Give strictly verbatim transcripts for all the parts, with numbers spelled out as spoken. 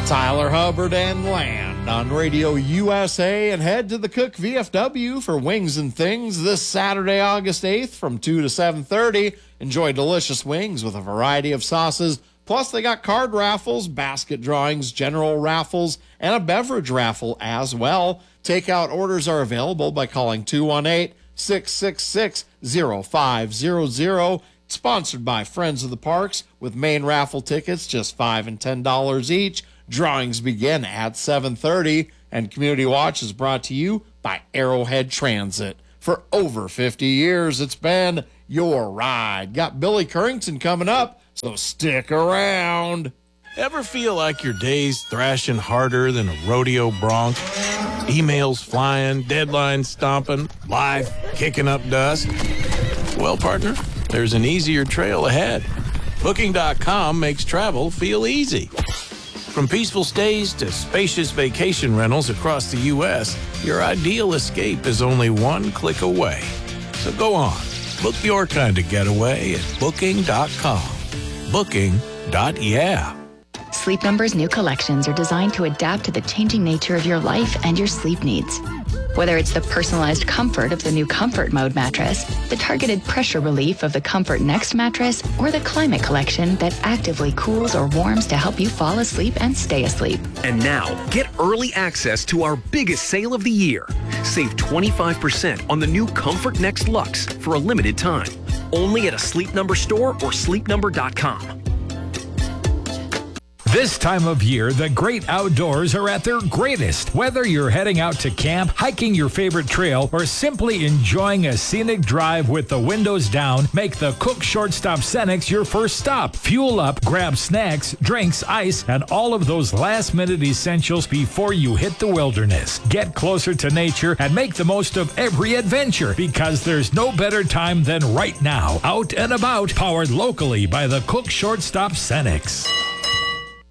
Tyler Hubbard and Land on Radio U S A, and head to the Cook V F W for Wings and Things this Saturday, August eighth from two to seven thirty. Enjoy delicious wings with a variety of sauces. Plus, they got card raffles, basket drawings, general raffles, and a beverage raffle as well. Takeout orders are available by calling two one eight, six six six, zero five zero zero. Sponsored by Friends of the Parks, with main raffle tickets just five dollars and ten dollars each. Drawings begin at seven thirty, and Community Watch is brought to you by Arrowhead Transit. For over fifty years, it's been your ride. Got Billy Currington coming up, so stick around. Ever feel like your day's thrashing harder than a rodeo bronc? Emails flying, deadlines stomping, life kicking up dust? Well, partner, there's an easier trail ahead. Booking dot com makes travel feel easy. From peaceful stays to spacious vacation rentals across the U S, your ideal escape is only one click away. So go on, book your kind of getaway at Booking dot com. Booking. Yeah. Sleep Number's new collections are designed to adapt to the changing nature of your life and your sleep needs. Whether it's the personalized comfort of the new Comfort Mode mattress, the targeted pressure relief of the Comfort Next mattress, or the Climate Collection that actively cools or warms to help you fall asleep and stay asleep. And now, get early access to our biggest sale of the year. Save twenty-five percent on the new Comfort Next Luxe for a limited time. Only at a Sleep Number store or sleep number dot com. This time of year, the great outdoors are at their greatest. Whether you're heading out to camp, hiking your favorite trail, or simply enjoying a scenic drive with the windows down, make the Cook Shortstop Cenex your first stop. Fuel up, grab snacks, drinks, ice, and all of those last-minute essentials before you hit the wilderness. Get closer to nature and make the most of every adventure, because there's no better time than right now. Out and about, powered locally by the Cook Shortstop Cenex.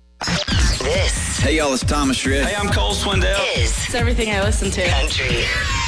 This. Hey, y'all, it's Thomas Rhett. Hey, I'm Cole Swindell. Is. It's everything I listen to. Country.